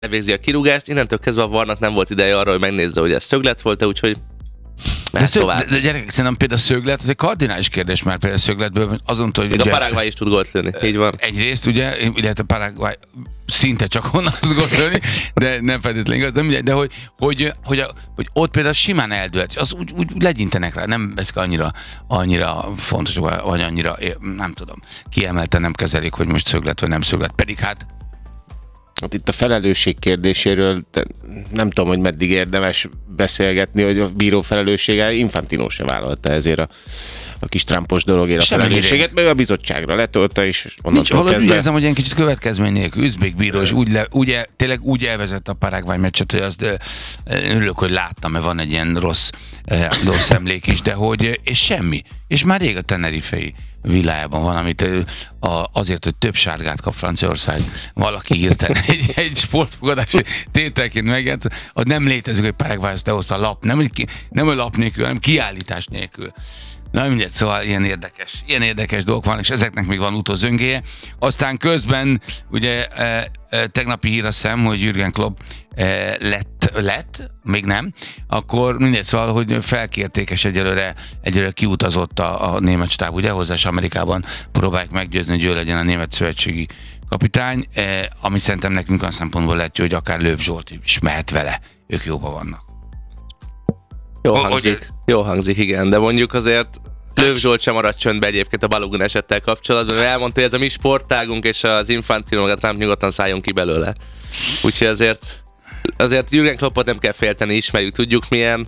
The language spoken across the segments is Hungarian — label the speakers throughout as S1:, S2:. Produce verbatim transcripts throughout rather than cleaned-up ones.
S1: elvégzi a kirúgást, innentől kezdve a varnak nem volt ideje arra, hogy megnézze, hogy ez szöglet volt-e, úgyhogy
S2: de, szög, de, de gyerekek, szerintem például a szöglet, ez egy kardinális kérdés, mert például a szögletből azon, hogy
S1: még ugye, a Paraguay is tud gólt lőni, így van.
S2: Egyrészt ugye, illetve a Paraguay szinte csak onnan tud gólt lőni, de nem feltétlenül igaz, de mindegy, de hogy, hogy, hogy, a, hogy ott például simán eldőlt, az úgy, úgy legyintenek rá, nem ezek annyira, annyira fontos, vagy annyira, nem tudom, kiemelten nem kezelik, hogy most szöglet vagy nem szöglet, pedig hát
S3: Hát itt a felelősség kérdéséről nem tudom, hogy meddig érdemes beszélgetni, hogy a bíró felelőssége, Infantino se vállalta ezért a, a kis Trumpos dologért a felelősséget, mert a bizottságra letolta, és onnantól kezdve...
S2: Úgy érzem, hogy ilyen kicsit következmény nélkül, üzbék bíró, és úgy, le, úgy el, tényleg úgy elvezett a Paraguay meccset, hogy azt örülök, hogy láttam, mert van egy ilyen rossz, rossz emlék is, de hogy, és semmi. És már rég a Tenerifei világában van, amit azért, hogy több sárgát kap Franciaország, valaki hirtelen egy, egy sportfogadási tételként megjátsz, az nem létezik, hogy Paraguay azt lehozta a lap, nem, nem a lap nélkül, hanem kiállítás nélkül. Na mindegy, szóval ilyen érdekes, ilyen érdekes dolgok van, és ezeknek még van utózöngéje. Aztán közben ugye e, e, tegnapi hír a szem, hogy Jürgen Klopp e, lett, lett, még nem, akkor mindegy, szóval, hogy felkértékes egyelőre, egyelőre kiutazott a, a német stáb, ugye hozzá, és Amerikában próbálják meggyőzni, hogy ő legyen a német szövetségi kapitány, e, ami szerintem nekünk olyan szempontból lett, hogy akár Löw Zsolt is mehet vele, ők jóban vannak.
S1: Jó hangzik, hogy... jó hangzik, igen, de mondjuk azért Löw Zsolt sem maradt csöndbe egyébként a Balogun esettel kapcsolatban, mert elmondta, hogy ez a mi sportágunk, és az Infantino, a Trump nyugodtan szálljon ki belőle. Úgyhogy azért, azért Jürgen Kloppot nem kell félteni, ismerjük, tudjuk milyen.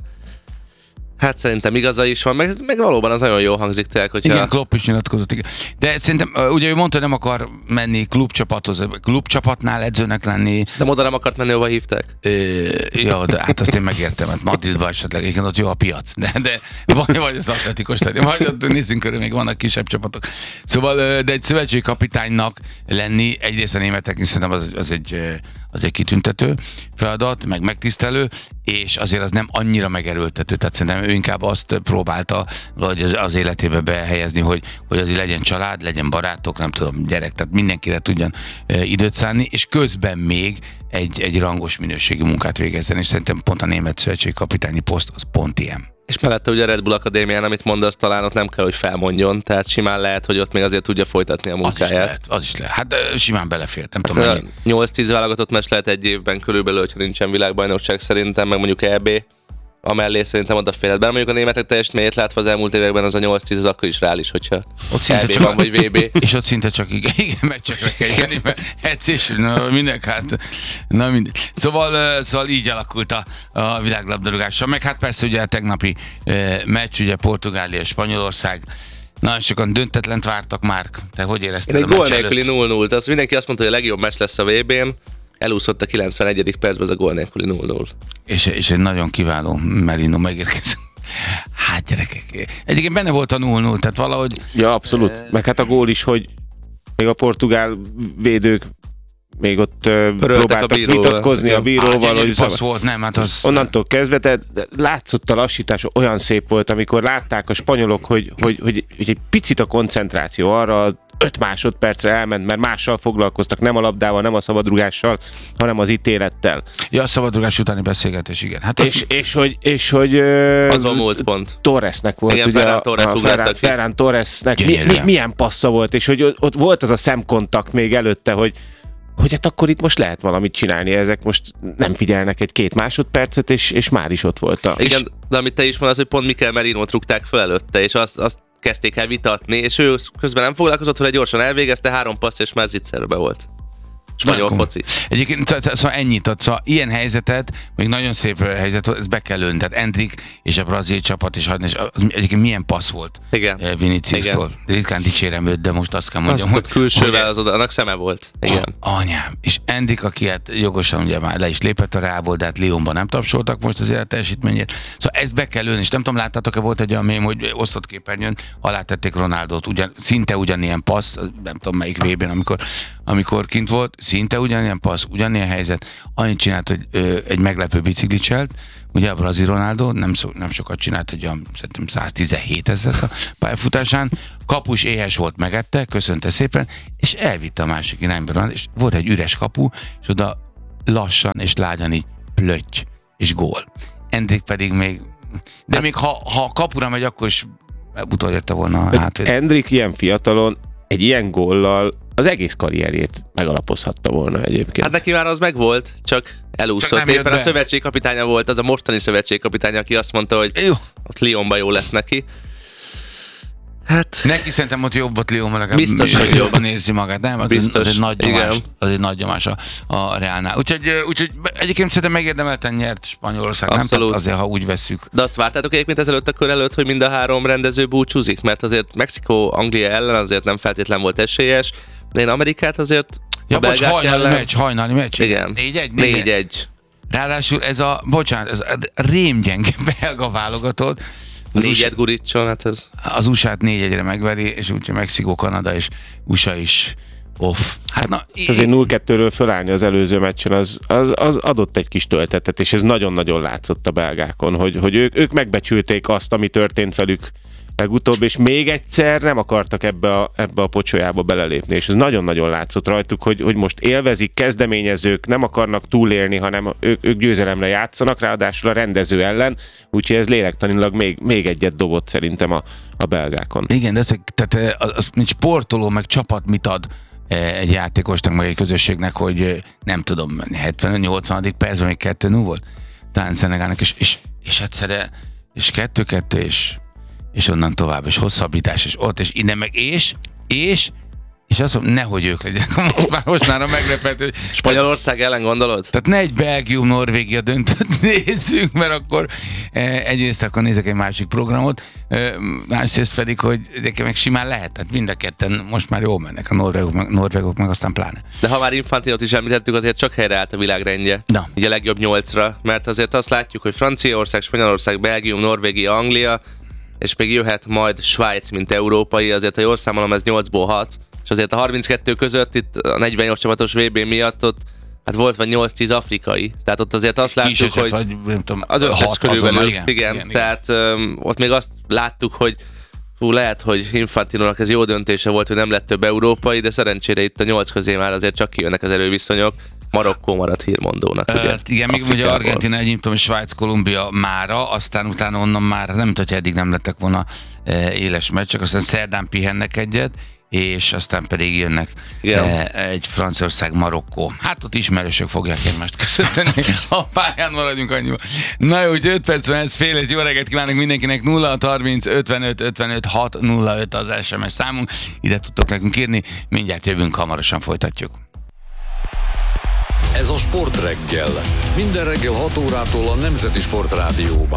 S1: Hát szerintem igaza is van, meg, meg valóban az nagyon jó hangzik tényleg, hogyha...
S2: Igen, Klopp is nyilatkozott, igen. De szerintem, ugye ő mondta, hogy nem akar menni klubcsapathoz, klubcsapatnál edzőnek lenni.
S1: De oda nem akart menni, hova hívták?
S2: Ö, jó, de hát azt én megértem, hát Madridban esetleg, igen, ott jó a piac, de, de vagy, vagy az atletikus stadion, vagy ott nézzünk körül, még vannak kisebb csapatok. Szóval, de egy szövetségi kapitánynak lenni, egyrészt a németeknek szerintem az, az, egy, az egy kitüntető feladat, meg megtisztelő, és azért az nem annyira megerőltető, tehát szerintem ő inkább azt próbálta vagy az, az életébe behelyezni, hogy, hogy azért legyen család, legyen barátok, nem tudom, gyerek, tehát mindenkire tudjan e, időt szánni, és közben még egy, egy rangos minőségi munkát végezzen, és szerintem pont a német szövetségi kapitányi poszt az pont ilyen.
S1: És mellette ugye a Red Bull Akadémián, amit mondasz, talán ott nem kell, hogy felmondjon, tehát simán lehet, hogy ott még azért tudja folytatni a munkáját. Az is lehet,
S2: az is lehet. Hát simán belefért, nem
S1: hát
S2: tudom mennyi.
S1: nyolc-tíz válogatott meccs lehet egy évben körülbelül, hogyha nincsen világbajnokság szerintem, meg mondjuk é bé, amellé szerintem odaférhet. Bár mondjuk a németek teljesítményét látva az elmúlt években az a nyolc-tíz az akkor is reális, hogyha é bé van, vagy vé bé.
S2: És ott szinte csak igen, igen meccsekre kell jönni, mert edzés, na mindenki, hát, na mindegy. Szóval, szóval így alakult a, a világlabdarúgással, meg hát persze ugye a tegnapi e, meccs, ugye Portugália és Spanyolország, nagyon sokan döntetlent vártak már. Te hogy érezted
S1: én
S2: a
S1: egy gól nélküli null null, az mindenki azt mondta, hogy a legjobb meccs lesz a vé bén, elúszott a kilencvenegyedik percben az a gól nélküli null null.
S2: És, és egy nagyon kiváló Merino megérkezik. Hát gyerekek, egyébként benne volt a null null, tehát valahogy...
S3: Ja, abszolút. E... Meg hát a gól is, hogy még a portugál védők még ott uh, próbáltak a vitatkozni a bíróval.
S2: Hogy passz volt, nem, hát az...
S3: Onnantól kezdve, tehát látszott a lassítás, olyan szép volt, amikor látták a spanyolok, hogy, hogy, hogy, hogy egy picit a koncentráció arra öt másodpercre elment, mert mással foglalkoztak, nem a labdával, nem a szabadrugással, hanem az ítélettel.
S2: Ja, a szabadrugás utáni beszélgetés, igen. Hát
S3: és, és, és hogy... És, hogy
S1: az a múlt pont.
S3: Torresnek volt,
S1: igen,
S3: ugye
S1: Ferran Torres
S3: a, a Ferran, Ferran Torresnek mi, mi, milyen passza volt, és hogy ott volt az a szemkontakt még előtte, hogy hogy hát akkor itt most lehet valamit csinálni, ezek most nem figyelnek egy-két másodpercet, és, és már is ott volt a...
S1: Igen, de amit te is mondasz, hogy pont Mikel Merinót rúgták fel előtte, és azt, azt kezdték el vitatni, és ő közben nem foglalkozott, hogy gyorsan elvégezte, három passz, és már zicserbe volt. Spanyol foci.
S2: Egyébként szóval ennyit ad, szóval ilyen helyzetet, még nagyon szép helyzet volt, ez be kell lőni. Tehát Endrick és a brazil csapat is hadni, és egyébként milyen passz volt.
S1: Igen.
S2: Vinicius-tól. Ritkán dicsérem őt, de most azt kell mondjam,
S1: azt hogy... külsővel az oda, annak szeme volt. Igen.
S2: A, anyám. És Endrick, aki hát jogosan ugye már le is lépett a Reálból, de hát Lyonban nem tapsoltak most az élet teljesítményért. Szóval ezt be kell lőni, és nem tudom, láttátok-e, volt egy olyan mém, hogy osztott képernyőn alátették Ronaldot, ugyan, szinte ugyanilyen passz, nem tudom melyik vé bén, amikor, amikor kint volt, szinte ugyanilyen passz, ugyanilyen helyzet. Annyit csinált, hogy ö, egy meglepő biciklit cselt, ugye a brazil Ronaldo nem, szok, nem sokat csinált, egy olyan szerintem száztizenhét ezret a pályafutásán. Kapus éhes volt, megette, köszönte szépen, és elvitte a másik irányba, és volt egy üres kapu, és oda lassan és lágyan így plötty és gól. Endrick pedig még, de hát, még ha, ha kapura megy, akkor is utolérte volna a hátvéd.
S3: Endrick ilyen fiatalon egy ilyen góllal az egész karrierjét megalapozhatta volna egyébként.
S1: Hát neki már az megvolt, csak elúszott. Éppen a szövetségkapitánya volt, az a mostani szövetségkapitány, aki azt mondta, hogy
S2: jó.
S1: Ott Lyonban jó lesz neki. Hát...
S2: Neki szerintem ott jobb ott Lyonban, legalább
S1: biztos, hogy
S2: jobban érzi magát, nem? Az,
S1: biztos,
S2: az egy nagy nyomás,
S1: igen.
S2: az egy nagy nyomás a, a Realnál. Úgyhogy, úgyhogy egyébként szerintem megérdemelten nyert Spanyolország,
S1: abszolút.
S2: Nem? Tehát azért, ha úgy vesszük.
S1: De azt vártátok egyébként ezelőtt a kör előtt, hogy mind a három rendező búcsúzik? Mert azért Mexikó, Anglia ellen azért nem feltétlen volt esélyes, de én Amerikát azért
S2: Ja, bocs, hajnali
S1: ellen...
S2: meccs, hajnali meccs.
S1: Igen.
S2: négy egy
S1: négy egy
S2: Ráadásul ez a, bocsánat, ez a rémgyenge belga válogatott.
S1: négyet gurítson, hát ez...
S2: Az u es á-t négy egyre megveri, és úgyhogy Mexikó, Kanada és u es á is off. Hát na,
S3: azért nulla kettőről fölállni az előző meccsen, az, az, az adott egy kis töltetet, és ez nagyon-nagyon látszott a belgákon, hogy, hogy ők, ők megbecsülték azt, ami történt velük legutóbb, és még egyszer nem akartak ebbe a, ebbe a pocsolyába belelépni, és ez nagyon-nagyon látszott rajtuk, hogy, hogy most élvezik, kezdeményezők, nem akarnak túlélni, hanem ők, ők győzelemre játszanak, ráadásul a rendező ellen, úgyhogy ez lélektanilag még, még egyet dobott szerintem a, a belgákon.
S2: Igen, de ez, tehát az, az, mint sportoló, meg csapat mit ad egy játékosnak, meg egy közösségnek, hogy nem tudom, hetven-nyolcvan percben még kettő null volt, talán Szenegának, és, és, és egyszerre, és kettő-kettő, és és onnan tovább, és hosszabbítás, és ott, és innen meg, és, és, és azt mondom, nehogy ők legyenek. Most már, most már a meglepető.
S1: Spanyolország ellen gondolod?
S2: Tehát ne egy Belgium-Norvégia döntőt nézzünk, mert akkor eh, egyrészt akkor nézek egy másik programot, eh, másrészt pedig, hogy nekem meg simán lehet, tehát mind a ketten most már jól mennek a norvégok, meg, norvégok, meg aztán pláne.
S1: De ha már Infantinot is említettük, azért csak helyreállt a világrendje.
S2: Na.
S1: Ugye a legjobb nyolcra, mert azért azt látjuk, hogy Franciaország, Spanyolország, Belgium, Norvégia, Anglia, és még jöhet majd Svájc, mint európai, azért ha jól számolom, ez nyolcból hat, és azért a harminckettő között itt a negyvennyolc csapatos vé bé miatt ott hát volt vagy nyolc-tíz afrikai, tehát ott azért azt láttuk,
S2: Kis
S1: hogy
S2: vagy, nem tudom,
S1: az összes körülbelül,
S2: azonnal,
S1: igen,
S2: igen,
S1: igen,
S2: igen,
S1: tehát um, ott még azt láttuk, hogy hú, lehet, hogy Infantinónak ez jó döntése volt, hogy nem lett több európai, de szerencsére itt a nyolc közé már azért csak kijönnek az erőviszonyok. Marokkó maradt hírmondónak, ugye?
S2: Hát igen, még ugye Argentina, Egyiptom és Svájc, Kolumbia mára, aztán utána onnan már nem tudom, hogy eddig nem lettek volna éles meccsek, aztán szerdán pihennek egyet, és aztán pedig jönnek igen. egy Franciaország, Marokkó. Hát ott ismerősök fogják egymást köszönteni, a pályán maradjunk annyiba. Na jó, hogy öt perc van, ez fél egy, jó reggelt kívánok mindenkinek, nulla hat harminc ötvenöt ötvenöt hat nulla öt az es em es számunk, ide tudtok nekünk írni, mindjárt jövünk, hamarosan folytatjuk.
S4: Ez a Sportreggel. Minden reggel hat órától a Nemzeti Sportrádióban.